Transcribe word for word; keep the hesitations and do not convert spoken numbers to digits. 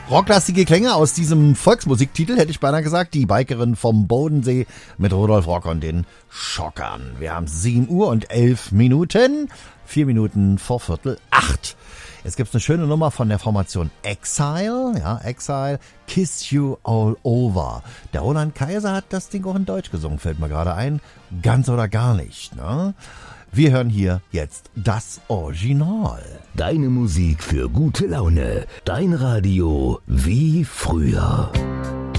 Rocklastige Klänge aus diesem Volksmusiktitel, hätte ich beinahe gesagt. Die Bikerin vom Bodensee mit Rudolf Rock und den Schockern. Wir haben sieben Uhr und elf Minuten. Vier Minuten vor Viertel acht. Jetzt gibt's eine schöne Nummer von der Formation Exile. Ja, Exile. Kiss You All Over. Der Roland Kaiser hat das Ding auch in Deutsch gesungen, fällt mir gerade ein. Ganz oder gar nicht, ne? Wir hören hier jetzt das Original. Deine Musik für gute Laune. Dein Radio wie früher.